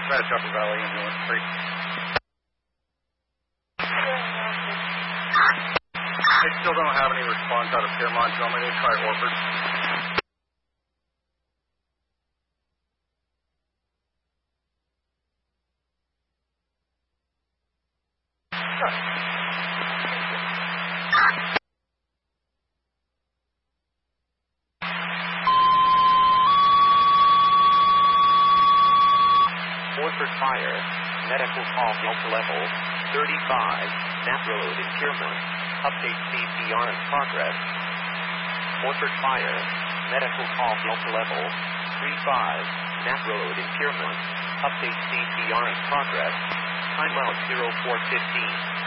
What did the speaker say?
Dispatch Upper Valley Ambulance 3. I still don't have any response out of Piermont. Do you want me to try Orford? Orford Fire, medical call Delta level 35, Nat Road in Piermont. Update CPR in progress. Orford Fire, medical call Delta level 35, Nat Road in Piermont. Update CPR in progress. Timeout 0415.